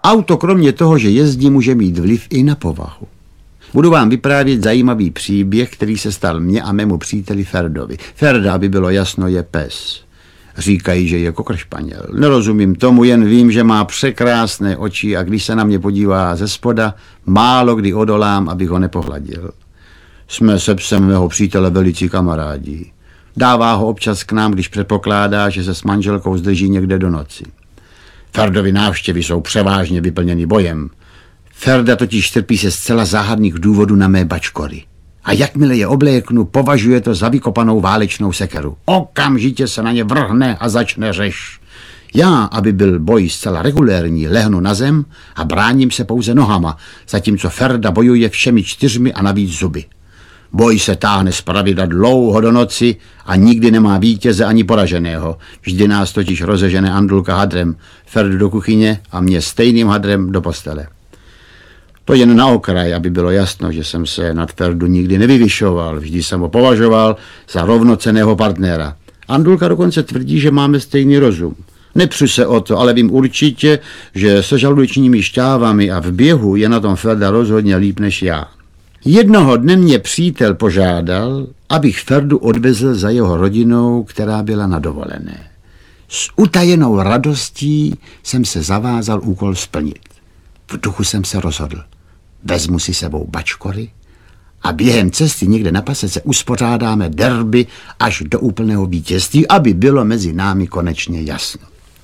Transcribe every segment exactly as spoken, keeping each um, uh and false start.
Auto kromě toho, že jezdí, může mít vliv i na povahu. Budu vám vyprávět zajímavý příběh, který se stal mně a mému příteli Ferdovi. Ferda, aby bylo jasno, je pes. Říkají, že je kokršpaněl. Nerozumím tomu, jen vím, že má překrásné oči a když se na mě podívá ze spoda, málo kdy odolám, abych ho nepohladil. Jsme se psem mého přítele velicí kamarádi. Dává ho občas k nám, když předpokládá, že se s manželkou zdrží někde do noci. Ferdovy návštěvy jsou převážně vyplněny bojem. Ferda totiž trpí se zcela záhadných důvodů na mé bačkory. A jakmile je obléknu, považuje to za vykopanou válečnou sekeru. Okamžitě se na ně vrhne a začne řeš. Já, aby byl boj zcela regulérní, lehnu na zem a bráním se pouze nohama, zatímco Ferda bojuje všemi čtyřmi a navíc zuby. Boj se táhne zpravidla dlouho do noci a nikdy nemá vítěze ani poraženého. Vždy nás totiž rozežene Andulka hadrem, Ferdu do kuchyně a mě stejným hadrem do postele. To jen na okraj, aby bylo jasno, že jsem se nad Ferdu nikdy nevyvyšoval, vždy jsem ho považoval za rovnocenného partnera. Andulka dokonce tvrdí, že máme stejný rozum. Nepřu se o to, ale vím určitě, že se žaludečními šťávami a v běhu je na tom Ferda rozhodně líp než já. Jednoho dne mě přítel požádal, abych Ferdu odvezl za jeho rodinou, která byla na dovolené. S utajenou radostí jsem se zavázal úkol splnit. V duchu jsem se rozhodl. Vezmu si sebou bačkory a během cesty někde na pasece uspořádáme derby až do úplného vítězství, aby bylo mezi námi konečně jasno.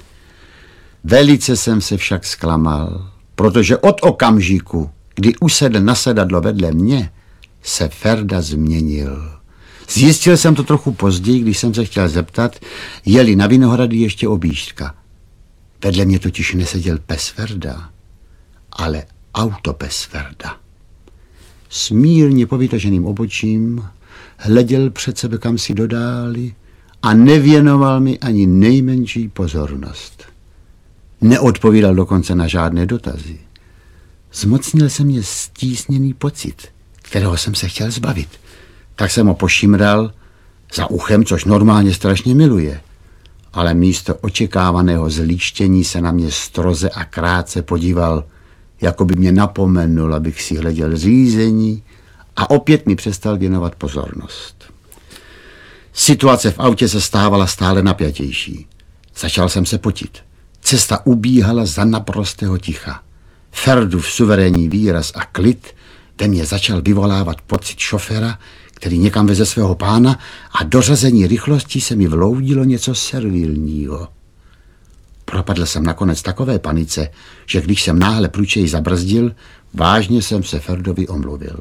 Velice jsem se však zklamal, protože od okamžiku, kdy usedl na sedadlo vedle mě, se Ferda změnil. Zjistil jsem to trochu později, když jsem se chtěl zeptat, jeli na Vinohrady ještě objížďka. Vedle mě totiž neseděl pes Ferda, ale autopes Ferda. S mírně povytaženým obočím hleděl před sebe kamsi do dály a nevěnoval mi ani nejmenší pozornost. Neodpovídal dokonce na žádné dotazy. Zmocnil se mě stísněný pocit, kterého jsem se chtěl zbavit. Tak jsem ho pošimral za uchem, což normálně strašně miluje. Ale místo očekávaného zlíštění se na mě stroze a krátce podíval, jako by mě napomenul, abych si hleděl řízení, a opět mi přestal věnovat pozornost. Situace v autě se stávala stále napjatější. Začal jsem se potit. Cesta ubíhala za naprostého ticha. Ferdův suverénní výraz a klid ve mně začal vyvolávat pocit šoféra, který někam veze svého pána, a dořazení rychlostí se mi vloudilo něco servilního. Propadl jsem nakonec takové panice, že když jsem náhle prudčeji zabrzdil, vážně jsem se Ferdovi omluvil.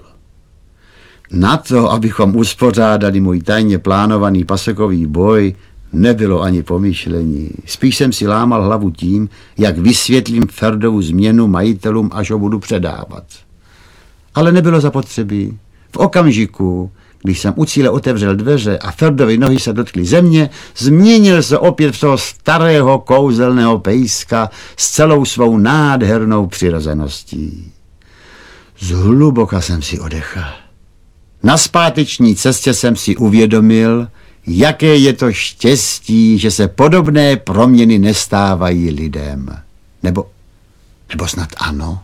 Na to, abychom uspořádali můj tajně plánovaný pasekový boj, nebylo ani pomyšlení. Spíš jsem si lámal hlavu tím, jak vysvětlím Ferdovu změnu majitelům, až ho budu předávat. Ale nebylo zapotřebí. V okamžiku, když jsem u cíle otevřel dveře a Ferdovy nohy se dotkly země, změnil se opět v toho starého kouzelného pejska s celou svou nádhernou přirozeností. Zhluboka jsem si odechal. Na zpáteční cestě jsem si uvědomil, jaké je to štěstí, že se podobné proměny nestávají lidem. Nebo, nebo snad ano?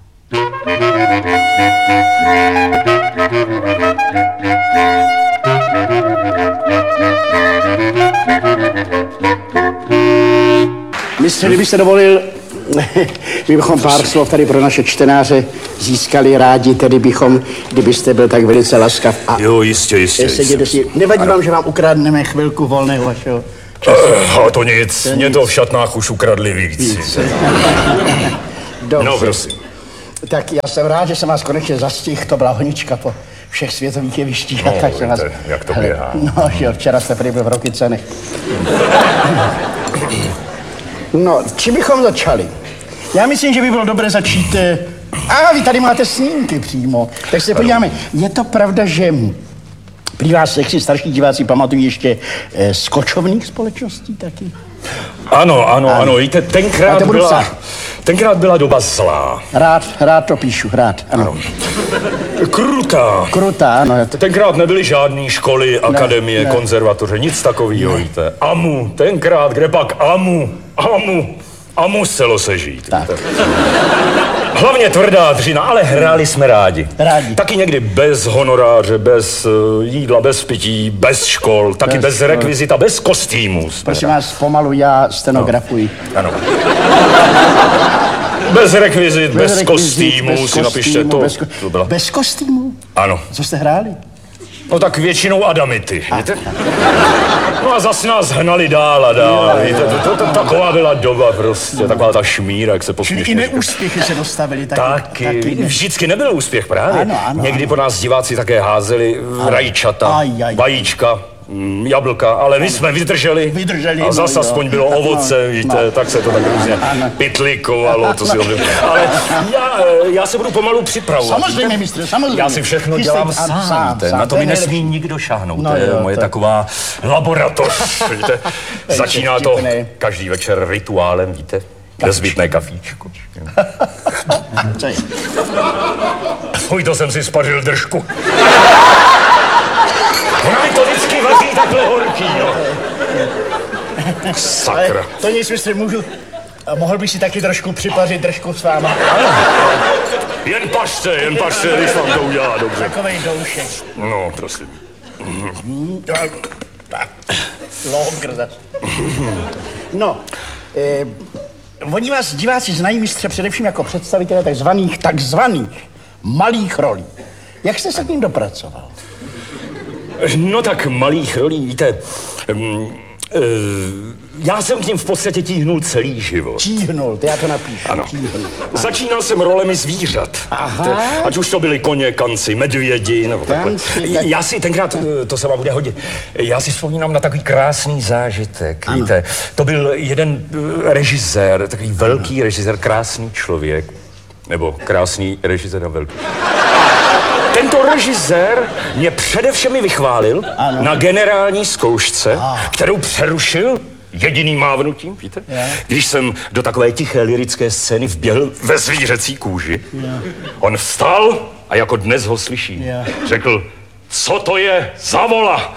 Mistře, kdybyste dovolil, my bychom pár slov tady pro naše čtenáře získali rádi, tedy bychom, kdybyste byl tak velice laskav. A jo, jistě, jistě. jistě. Si, nevadí ano. Vám, že vám ukradneme chvilku volného vašeho času? Uh, to nic, to mě nic. To v šatnách už ukradli víc. víc. No, prosím. Tak já jsem rád, že jsem vás konečně zastihl, to byla honička po všech světových jevištích. No, tak jsem vás... jak to běhá. No, jo, včera jste prý byl v Rokycanech. No, čím bychom začali? Já myslím, že by bylo dobré začít... A vy tady máte snímky přímo. Tak se podíváme. Je to pravda, že prý vás, jak si starší diváci pamatují, ještě eh, z kočovných společností taky? Ano, ano, ano, ano. Víte, tenkrát byla, tenkrát byla doba zlá. Rád, rád to píšu, rád, ano. ano. Krutá. Krutá, ano. To... Tenkrát nebyly žádný školy, akademie, ne, ne. konzervatoře, nic takového, víte. Amu, tenkrát, kde pak Amu, Amu. A muselo se žít. Tak. Hlavně tvrdá dřina, ale hráli jsme rádi. Rádi. Taky někdy bez honoráře, bez uh, jídla, bez pití, bez škol, taky bez, bez rekvizita, bez kostýmů. Prosím vás, pomalu já stenografuji. No. Ano. Bez rekvizit, bez, bez rekvizit, kostýmů, bez si kostýmu, napište to. Bez, ko- to byla. bez kostýmů? Ano. Co jste hráli? No tak většinou Adamity, víte? No a zas nás hnali dál a dál, víte? To, to, to, taková byla doba prostě, taková ta šmíra, jak se Čili posměšně. i neúspěchy se dostavili taky. Taky, taky ne. vždycky nebyl úspěch právě. Ano, ano, Někdy ano. po nás diváci také házeli rajčata, Aj, aj. vajíčka, mm, jablka, ale my jsme vydrželi. Vydrželi, A zas no, aspoň jo. bylo ovoce, No, víte, no. tak se to tak různě Ano. pytlikovalo, to si dobře. Ale já, eh, já se budu pomalu připravovat. Samozřejmě, mistře, samozřejmě. Já si všechno Chystej- dělám ano, sám, sám, víte, sám, na to to mi je nesmí nejlepší. nikdo šáhnout, No to je jo, moje to- taková laboratoř, víte. Začíná to vtipný. každý večer rituálem, víte, nezbytné kafíčko. Co je? Fuj, to jsem si spařil držku. Ona mi to vždycky vaří takhle horký, no. Sakra. Ale to nic, mistře, můžu... A mohl bych si taky trošku připařit držku s váma. Jen pařte, jen pařte, když vám to udělá dobře. Takovej doušek. No, prosím. Logr zas. No, eh, oni vás diváci znají, mistře, především jako představitele takzvaných, takzvaných malých rolí. Jak jste se k ním dopracoval? No tak malých rolí, víte, um, uh, já jsem k ním v podstatě tíhnul celý život. Tíhnul, to já to napíšu. Ano. Tíhnul. Začínal jsem rolemi zvířat. Aha. Víte, ať už to byly koně, kanci, medvědi, nebo takhle. Kanci, tak- Já si tenkrát, eh, to se vám bude hodit, já si vzpomínám na takový krásný zážitek, ano. Víte. To byl jeden eh, režisér, takový velký režisér, krásný člověk. Nebo krásný režisér a velký. Tento režisér mě především mi vychválil Ano. na generální zkoušce, Ah. kterou přerušil jediným mávnutím, víte? Je. Když jsem do takové tiché lyrické scény vběhl ve zvířecí kůži, on vstal a jako dnes ho slyším, Je. řekl, co to je za vola?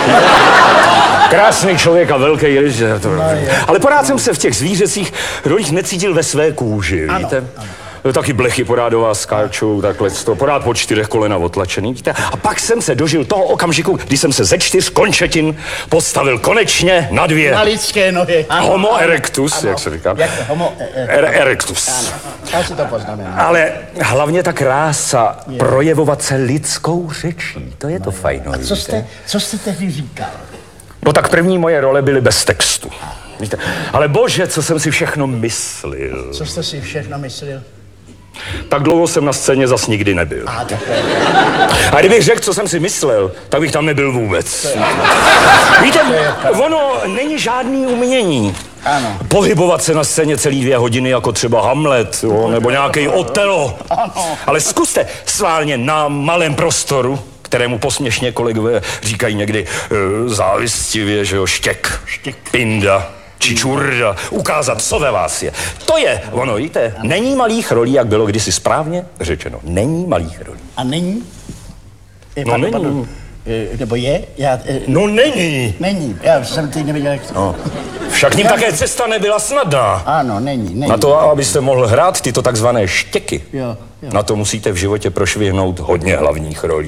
Krásný člověk a velký režisér. To... Ale pořád jsem se v těch zvířecích rolích necítil ve své kůži, Ano, víte? ano. Taky blechy porádová skáčou, takhle to pořád po čtyřech kolena otlačený, víte? A pak jsem se dožil toho okamžiku, kdy jsem se ze čtyř končetin postavil konečně na dvě. Na lidské nohy. Ano, Homo ano, erectus, ano. jak se říká. Jak to? Homo e- e- Er, erectus. Ano, já si to poznamenám. Ale hlavně ta krása projevovat se lidskou řečí, to je to fajn. Co jste, co jste tehdy říkal? No tak první moje role byly bez textu. Víte? Ale bože, co jsem si všechno myslil. Co jste si všechno myslel? Tak dlouho jsem na scéně zas nikdy nebyl. A tak A kdybych řekl, co jsem si myslel, tak bych tam nebyl vůbec. Víte, ono není žádný umění. Ano. Pohybovat se na scéně celý dvě hodiny, jako třeba Hamlet, jo, nebo nějaký Otelo. Ano. Ale zkuste sválně na malém prostoru, kterému posměšně kolegové říkají někdy uh, závistivě, že jo, štěk, Štěk. pinda, čičurda, ukázat, co ve vás je. To je, ono, víte, není malých rolí, jak bylo kdysi správně řečeno. Není malých rolí. A není? Je, No pardon, není. pardon. E, nebo je? Já, e, No není. Není. Já jsem teď nevěděl, jak to... No. Však ním také cesta nebyla snadná. Ano, není, není. Na to, abyste mohl hrát tyto takzvané štěky, Jo, jo. na to musíte v životě prošvihnout hodně hlavních rolí.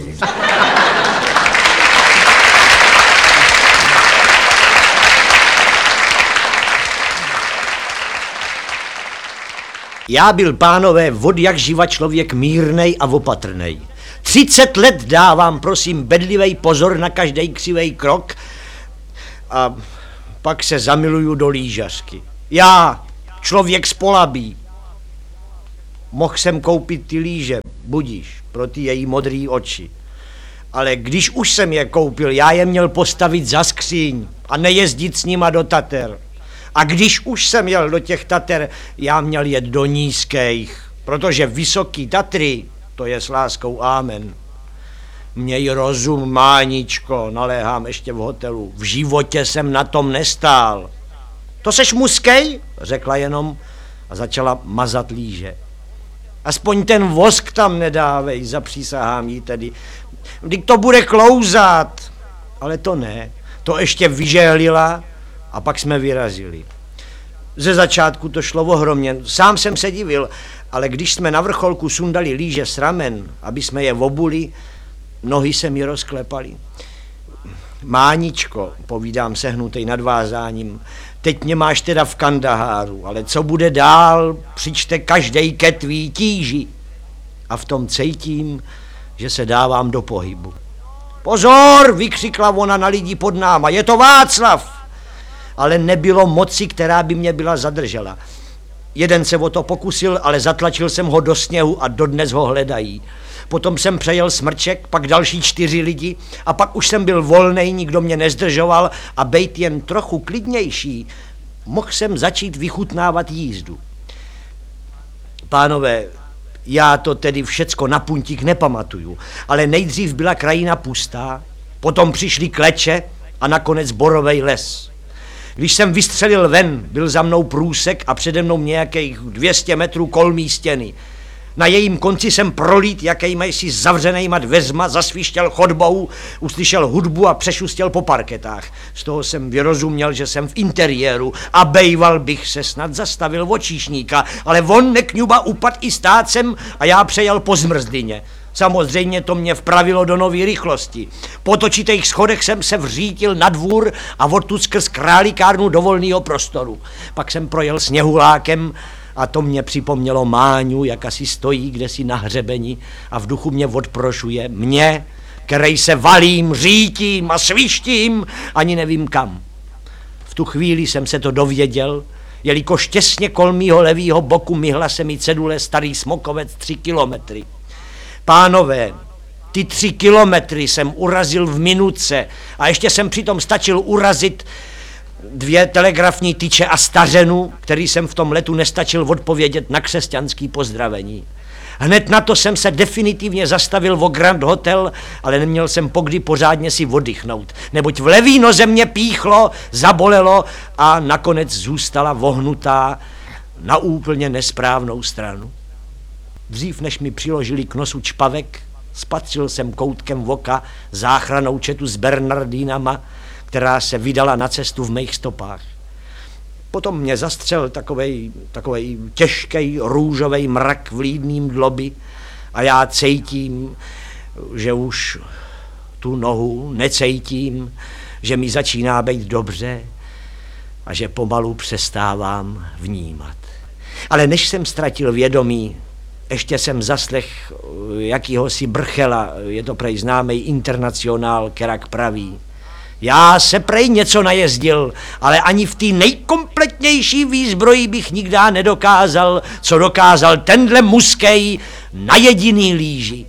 Já byl, pánové, od jak živa člověk mírnej a opatrnej. Třicet let dávám, prosím, bedlivej pozor na každej křivej krok a pak se zamiluju do lížařky. Já, člověk z Polabí. Mohl jsem koupit ty líže, budíš, pro ty její modrý oči. Ale když už jsem je koupil, já je měl postavit za skříň a nejezdit s nima do Tater. A když už jsem jel do těch Tater, já měl jet do nízkých, protože vysoký Tatry, to je s láskou ámen. Měj rozum, máničko, naléhám ještě v hotelu. V životě jsem na tom nestál. To seš muskej? Řekla jenom a začala mazat líže. Aspoň ten vosk tam nedávej, zapřísahám jí tedy. Vždyť to bude klouzat. Ale to ne. To ještě vyžehlila a pak jsme vyrazili. Ze začátku to šlo ohromně, sám jsem se divil, ale když jsme na vrcholku sundali líže s ramen, aby jsme je obuli, nohy se mi rozklepaly. Máničko, povídám sehnutej nad vázáním, teď mě máš teda v Kandaháru, ale co bude dál, přičte každej ke tvý tíži. A v tom cítím, že se dávám do pohybu. Pozor, vykřikla ona na lidi pod náma, je to Václav! Ale nebylo moci, která by mě byla zadržela. Jeden se o to pokusil, ale zatlačil jsem ho do sněhu a dodnes ho hledají. Potom jsem přejel smrček, pak další čtyři lidi a pak už jsem byl volnej, nikdo mě nezdržoval a bejt jen trochu klidnější, mohl jsem začít vychutnávat jízdu. Pánové, já to tedy všecko na puntík nepamatuju, ale nejdřív byla krajina pustá, potom přišly kleče a nakonec borovej les. Když jsem vystřelil ven, byl za mnou průsek a přede mnou nějakých dvě stě metrů kolmí stěny. Na jejím konci jsem prolít jakýmejsi zavřenejma dveřma, zasvištěl chodbou, uslyšel hudbu a přešustěl po parketách. Z toho jsem vyrozuměl, že jsem v interiéru a bejval bych se snad zastavil vočíšníka, ale on nekňuba upad i stácem a já přejel po zmrzlině. Samozřejmě to mě vpravilo do nový rychlosti. Po točitých schodech jsem se vřítil na dvůr a odtud skrz králikárnu do volného prostoru. Pak jsem projel sněhulákem a to mě připomnělo Máňu, jak asi stojí kdesi na hřebeni a v duchu mě odprošuje. Mě, který se valím, řítím a svištím, ani nevím kam. V tu chvíli jsem se to dověděl, jelikož těsně kolem mýho levýho boku myhla se mi cedule Starý Smokovec tři kilometry. Pánové, ty tři kilometry jsem urazil v minutce a ještě jsem přitom stačil urazit dvě telegrafní tyče a stařenu, který jsem v tom letu nestačil odpovědět na křesťanský pozdravení. Hned na to jsem se definitivně zastavil vo Grand Hotel, ale neměl jsem pokdy pořádně si oddychnout, neboť v levý noze mě píchlo, zabolelo a nakonec zůstala vohnutá na úplně nesprávnou stranu. Dřív, než mi přiložili k nosu čpavek, spatřil jsem koutkem voka záchrannou četu s Bernardínama, která se vydala na cestu v mých stopách. Potom mě zastřel takovej, takovej těžkej růžovej mrak v lídným dlobi a já cítím, že už tu nohu necítím, že mi začíná být dobře a že pomalu přestávám vnímat. Ale než jsem ztratil vědomí, ještě jsem zaslech jakýhosi brchela, je to prej známej internacionál, kerak praví. Já se prej něco najezdil, ale ani v té nejkompletnější výzbroji bych nikdy nedokázal, co dokázal tenhle muskej na jediný líži.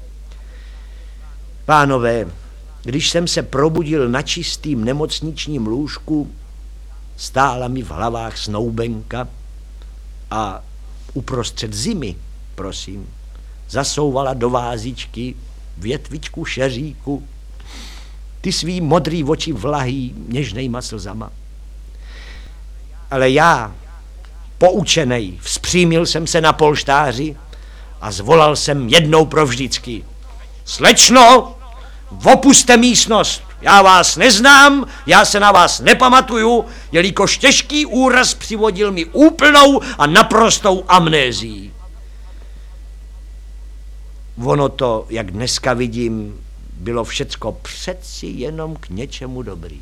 Pánové, když jsem se probudil na čistým nemocničním lůžku, stála mi v hlavách snoubenka a uprostřed zimy, prosím, zasouvala do vázičky větvičku šeříku, ty svý modrý oči vlahý něžnejma slzama. Ale já, poučenej, vzpřímil jsem se na polštáři a zvolal jsem jednou provždycky. Slečno, opuste místnost, já vás neznám, já se na vás nepamatuju, jelikož těžký úraz přivodil mi úplnou a naprostou amnézii. Ono to, jak dneska vidím, bylo všecko přeci jenom k něčemu dobrý.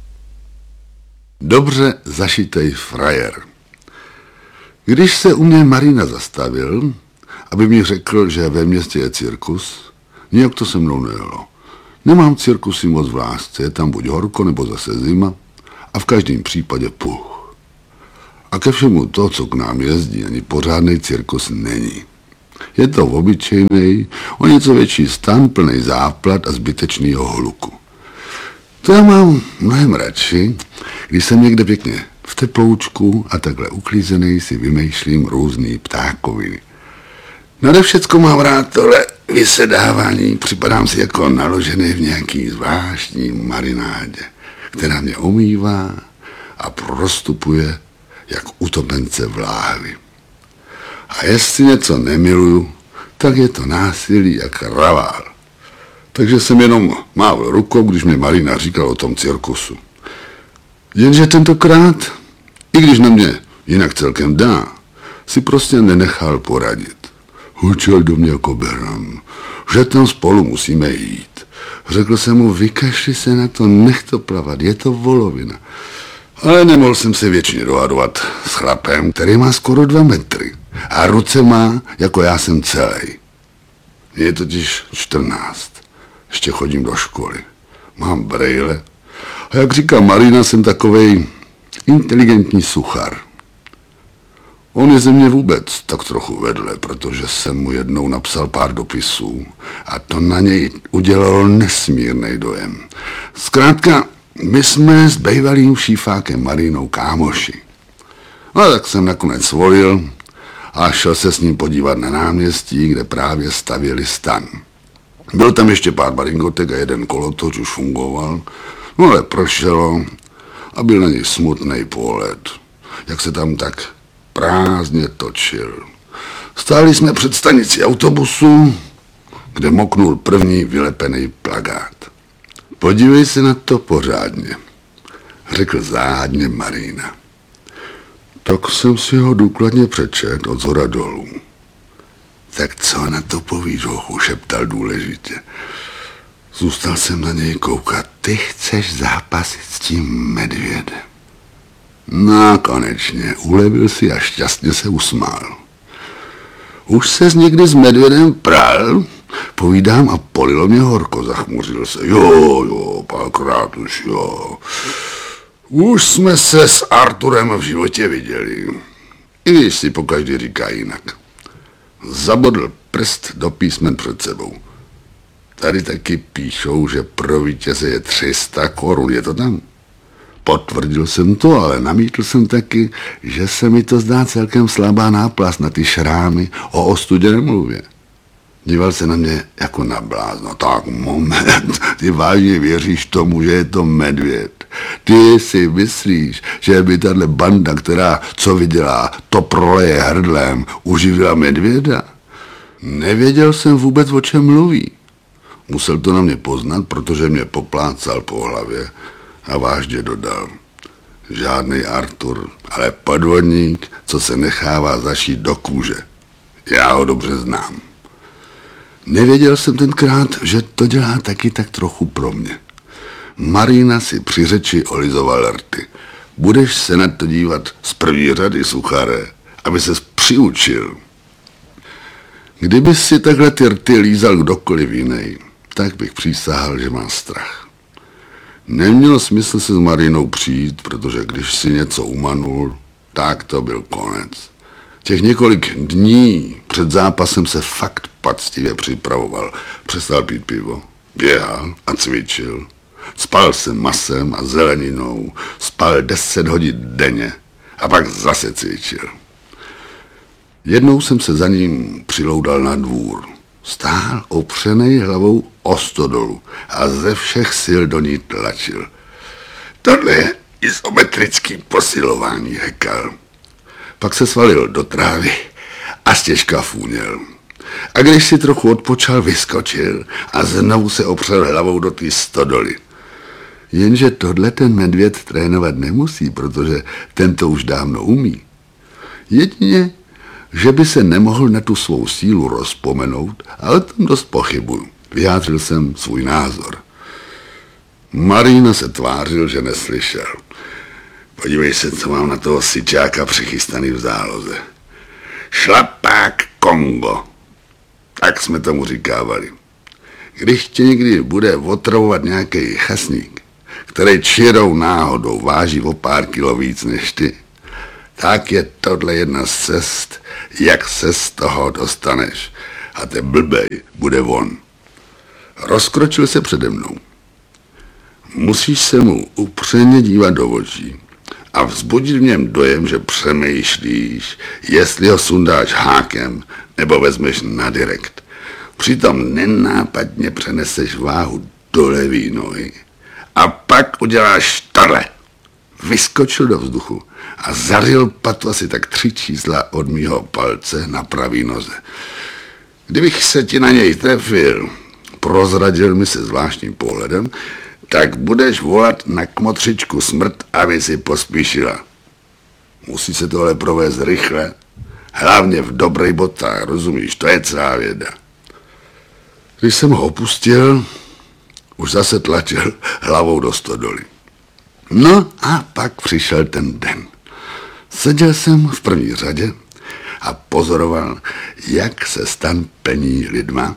Dobře zašitej frajer. Když se u mě Marina zastavil, aby mi řekl, že ve městě je cirkus, nijak to se mnou nejelo. Nemám cirkusy moc v lásce, je tam buď horko, nebo zase zima a v každém případě puch. A ke všemu to, co k nám jezdí, ani pořádnej cirkus není. Je to obyčejnej, o něco větší stan, plnej záplat a zbytečného hluku. To já mám mnohem radši, když jsem někde pěkně v teploučku a takhle uklízenej si vymýšlím různý ptákoviny. Nade všecko mám rád tohle vysedávání, připadám si jako naložený v nějaký zvláštní marinádě, která mě omývá a prostupuje jak utopence v láhvi. A jestli něco nemiluju, tak je to násilí jak kravál. Takže jsem jenom mával rukou, když mě Marina říkala o tom cirkusu. Jenže tentokrát, i když na mě jinak celkem dá, si prostě nenechal poradit. Hučel do mě jako beran, že tam spolu musíme jít. Řekl jsem mu, vykašli se na to, nech to plavat, je to volovina. Ale nemohl jsem se věčně dohadovat s chlapem, který má skoro dva metry a ruce má, jako já jsem celý. Je totiž čtrnáct, ještě chodím do školy, mám brejle a jak říká Marina, jsem takovej inteligentní suchar. On je ze mě vůbec tak trochu vedle, protože jsem mu jednou napsal pár dopisů a to na něj udělalo nesmírný dojem. Zkrátka, my jsme s bejvalým šífákem Marinou kámoši. No tak jsem nakonec svolil a šel se s ním podívat na náměstí, kde právě stavěli stan. Byl tam ještě pár maringotek a jeden kolotoč už fungoval, no ale prošelo a byl na něj smutný pohled, jak se tam tak prázdně točil. Stáli jsme před stanicí autobusu, kde moknul první vylepený plakát. Podívej se na to pořádně, řekl záhadně Marina. Tak jsem si ho důkladně přečet od zhora dolů. Tak co na to povíš, hochu, šeptal důležitě. Zůstal jsem na něj koukat. Ty chceš zápasit s tím medvědem. No konečně, ulevil si a šťastně se usmál. Už ses někdy s medvědem pral? Povídám a polilo mě horko, zachmuřil se. Jo, jo, párkrát už jo. Už jsme se s Arturem v životě viděli. I když si pokaždý říká jinak. Zabodl prst do písmen před sebou. Tady taky píšou, že pro vítěze je tři sta korun, je to tam? Potvrdil jsem to, ale namítl jsem taky, že se mi to zdá celkem slabá náplast na ty šrámy, o ostudě nemluvě. Díval se na mě jako na blázno. Tak moment, ty vážně věříš tomu, že je to medvěd. Ty si myslíš, že by tahle banda, která co vydělá, to proleje hrdlem, uživila medvěda? Nevěděl jsem vůbec, o čem mluví. Musel to na mě poznat, protože mě poplácal po hlavě a vážně dodal. Žádný Artur, ale podvodník, co se nechává zašít do kůže. Já ho dobře znám. Nevěděl jsem tenkrát, že to dělá taky tak trochu pro mě. Marina si při řeči olizoval rty. Budeš se na to dívat z první řady, suchare, aby ses přiučil. Kdyby si takhle ty rty lízal kdokoliv jiný, tak bych přísahal, že mám strach. Nemělo smysl se s Marinou přijít, protože když si něco umanul, tak to byl konec. Těch několik dní před zápasem se fakt pactivě připravoval. Přestal pít pivo, běhal a cvičil. Spal se masem a zeleninou, spal deset hodin denně a pak zase cvičil. Jednou jsem se za ním přiloudal na dvůr. Stál opřenej hlavou o stodolu a ze všech sil do ní tlačil. Tohle je izometrický posilování, řekl. Pak se svalil do trávy a stěžka fůněl. A když si trochu odpočal, vyskočil a znovu se opřel hlavou do té stodoly. Jenže tohle ten medvěd trénovat nemusí, protože ten to už dávno umí. Jedině, že by se nemohl na tu svou sílu rozpomenout, ale tam dost pochybuju. Vyjádřil jsem svůj názor. Marina se tvářil, že neslyšel. Podívej se, co mám na toho syčáka přichystaný v záloze. Šlapák Kongo. Tak jsme tomu říkávali. Když tě někdy bude otravovat nějaký chasník, který čirou náhodou váží o pár kilo víc než ty, tak je tohle jedna z cest, jak se z toho dostaneš. A ten blbej bude on. Rozkročil se přede mnou. Musíš se mu upřeně dívat do očí a vzbudit v něm dojem, že přemýšlíš, jestli ho sundáš hákem nebo vezmeš na direkt. Přitom nenápadně přeneseš váhu do levý nohy a pak uděláš tohle. Vyskočil do vzduchu a zařil patu asi tak tři čísla od mýho palce na pravý noze. Kdybych se ti na něj trefil, prozradil mi se zvláštním pohledem, tak budeš volat na kmotřičku smrt, aby si pospíšila. Musí se tohle provést rychle, hlavně v dobrých botách, rozumíš, to je celá věda. Když jsem ho opustil, už zase tlačil hlavou do stodoly. No a pak přišel ten den. Seděl jsem v první řadě a pozoroval, jak se stan plní lidma.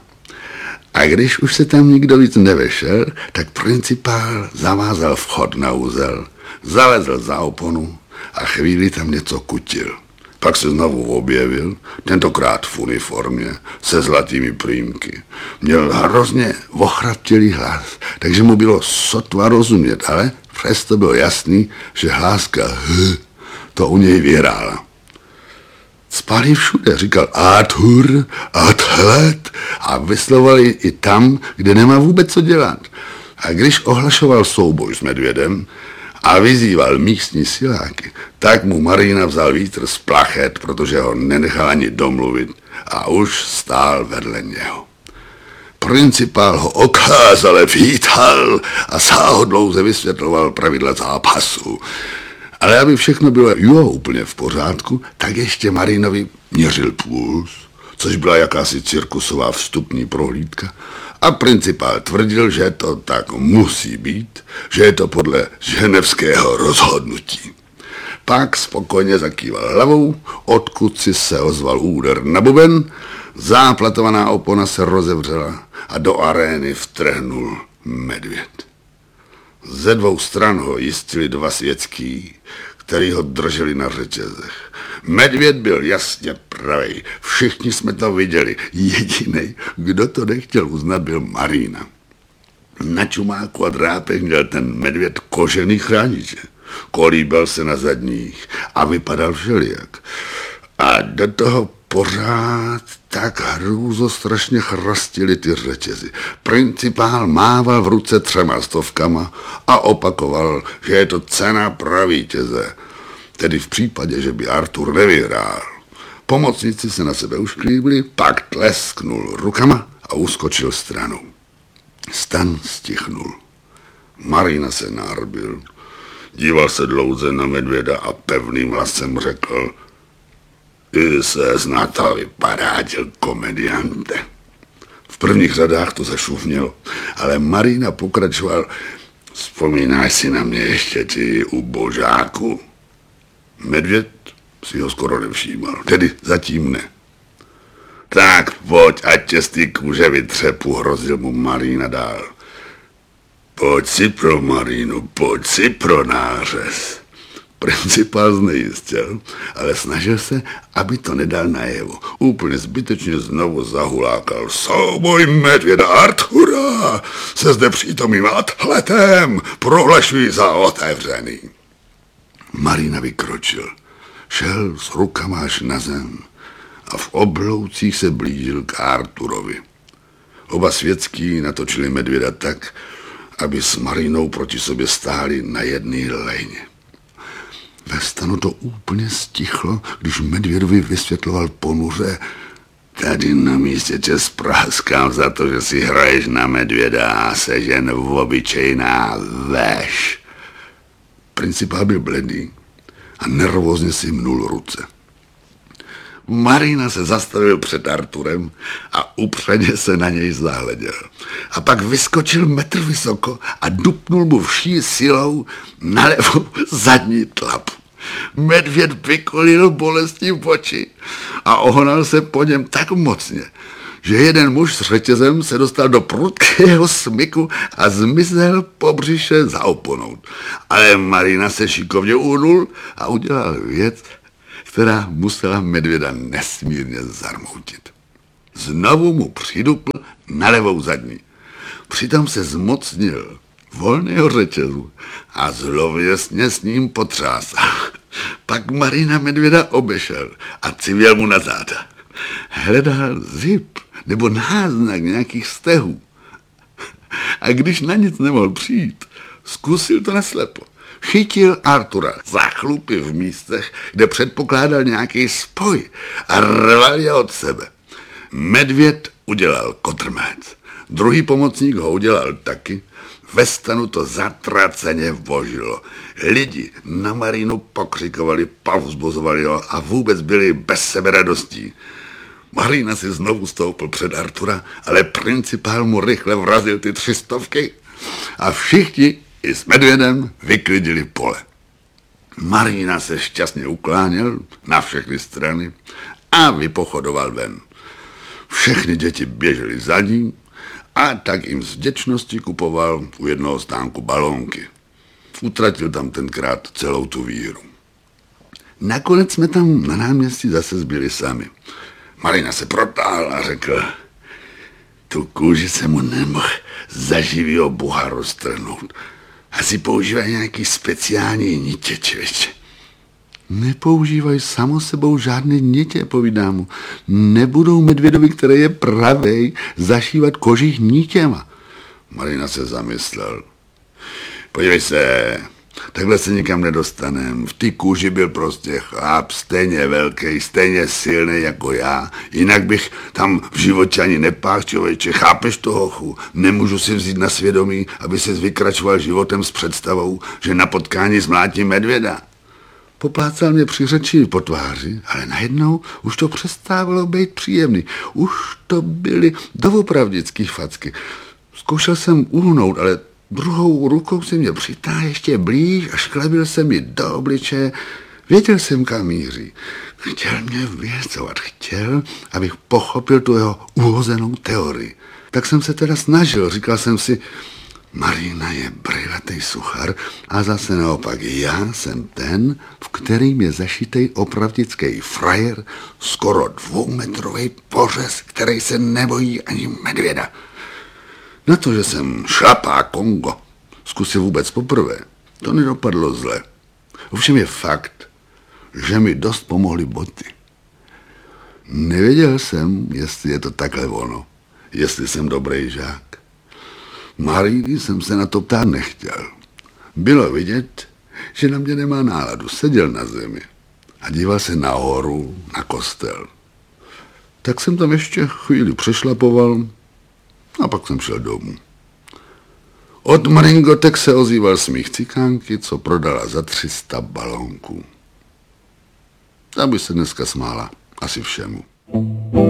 A když už se tam nikdo víc nevešel, tak principál zavázal vchod na úzel, zalezl za oponu a chvíli tam něco kutil. Pak se znovu objevil, tentokrát v uniformě, se zlatými prýmky. Měl hrozně ochraptělý hlas, takže mu bylo sotva rozumět, ale přesto bylo jasný, že hláska H to u něj vyhrála. Spali všude, říkal Arthur, Athled a vyslovali i tam, kde nemá vůbec co dělat. A když ohlašoval souboj s medvědem a vyzýval místní siláky, tak mu Marina vzal vítr z plachet, protože ho nenechal ani domluvit a už stál vedle něho. Principál ho okázale vítal a sáhodlouze vysvětloval pravidla zápasu. Ale aby všechno bylo jo, úplně v pořádku, tak ještě Marinovi měřil puls, což byla jakási cirkusová vstupní prohlídka. A principál tvrdil, že to tak musí být, že je to podle ženevského rozhodnutí. Pak spokojně zakýval hlavou, odkud si se ozval úder na buben, záplatovaná opona se rozevřela a do arény vtrhnul medvěd. Ze dvou stran ho jistili dva světský, který ho drželi na řetězech. Medvěd byl jasně pravej, všichni jsme to viděli. Jedinej, kdo to nechtěl uznat, byl Marina. Na čumáku a drápech měl ten medvěd kožený chrániče. Kolíbal se na zadních a vypadal všelijak. A do toho pořád tak hrůzo strašně chrastili ty řetězy. Principál mával v ruce třema stovkama a opakoval, že je to cena pro vítěze. Tedy v případě, že by Artur nevyhrál. Pomocníci se na sebe ušklíbli, pak tlesknul rukama a uskočil stranou. Stan stichnul. Marina se nárbil. Díval se dlouze na medvěda a pevným hlasem řekl: Ty se na to vypadá, děl komediante. V prvních řadách to zašufnělo, ale Marina pokračoval: Vzpomínáš si na mě ještě ty u božáku? Medvěd si ho skoro nevšímal, tedy zatím ne. Tak pojď, ať tě z té kůže vytřepu, hrozil mu Marina dál. Pojď si pro Marinu, pojď si pro nářez. Principál znejistil, ale snažil se, aby to nedal najevo. Úplně zbytečně znovu zahulákal: Souboj medvěda Artura se zde přítomným atletem prohlašuji za otevřený. Marina vykročil, šel s rukama až na zem a v obloucích se blížil k Arturovi. Oba světský natočili medvěda tak, aby s Marinou proti sobě stáli na jedné lejně. Ve stanu to úplně stichlo, když medvědovi vysvětloval ponuře: Tady na místě tě spráskám za to, že si hraješ na medvěda a seš jen obyčejná veš. Principál byl bledý a nervózně si mnul ruce. Marina se zastavil před Arturem a upřeně se na něj zahleděl. A pak vyskočil metr vysoko a dupnul mu vší silou na levou zadní tlapu. Medvěd vykolil bolestí v oči a ohonal se po něm tak mocně, že jeden muž s řetězem se dostal do prudkého smyku a zmizel po břiše za oponou. Ale Marina se šikovně uhnul a udělal věc, která musela medvěda nesmírně zarmoutit. Znovu mu přidupl na levou zadní. Přitom se zmocnil volného řetězu a zlověsně s ním potřásal. Pak Marina medvěda obešel a civěl mu na záda. Hledal zip nebo náznak nějakých stehů. A když na nic nemohl přijít, zkusil to naslepo. Chytil Artura za chlupy v místech, kde předpokládal nějaký spoj a rval je od sebe. Medvěd udělal kotrmelec. Druhý pomocník ho udělal taky, Ve stanu to zatraceně vožilo. Lidi na Marinu pokřikovali, povzbuzovali ho a vůbec byli bez sebe radostí. Marina si znovu stoupil před Artura, ale principál mu rychle vrazil ty tři stovky a všichni i s medvědem vyklidili pole. Marina se šťastně ukláněl na všechny strany a vypochodoval ven. Všechny děti běžely za ním a tak jim z vděčnosti kupoval u jednoho stánku balónky. Utratil tam tenkrát celou tu víru. Nakonec jsme tam na náměstí zase zbyli sami. Marina se protáhl a řekl, tu kůži se mu nemohl za živýho boha roztrhnout. Asi používají nějaký speciální nitě, člověče. Nepoužívají samo sebou žádné nitě, povídá mu. Nebudou medvědovi, který je pravej, zašívat kožich nitěma. Marina se zamyslel. Podívej se, takhle se nikam nedostanem. V té kůži byl prostě chlap, stejně velký, stejně silný jako já. Jinak bych tam v životě ani nepáhl, člověče. Chápeš to, hochu? Nemůžu si vzít na svědomí, aby ses vykračoval životem s představou, že na potkání zmlátím medvěda. Poplácal mě při řeči po tváři, ale najednou už to přestávalo být příjemný. Už to byly doopravdický facky. Zkoušel jsem uhnout, ale druhou rukou se mě přitáhl ještě blíž a šklebil se mi do obličeje. Věděl jsem, kam míří. Chtěl mě vyhecovat, chtěl, abych pochopil tu jeho uhozenou teorii. Tak jsem se teda snažil, říkal jsem si, Marina je brejlatej suchar a zase naopak já jsem ten, v kterým je zašitej opravdický frajer, skoro dvoumetrový pořez, který se nebojí ani medvěda. Na to, že jsem šlapá Kongo zkusil vůbec poprvé, to nedopadlo zle. Ovšem je fakt, že mi dost pomohly boty. Nevěděl jsem, jestli je to takhle ono, jestli jsem dobrý žák. Marii jsem se na to ptát nechtěl. Bylo vidět, že na mě nemá náladu. Seděl na zemi a díval se nahoru na kostel. Tak jsem tam ještě chvíli přešlapoval a pak jsem šel domů. Od Maringotek se ozýval smích cikánky, co prodala za tři sta balónků. Ta by se dneska smála asi všemu.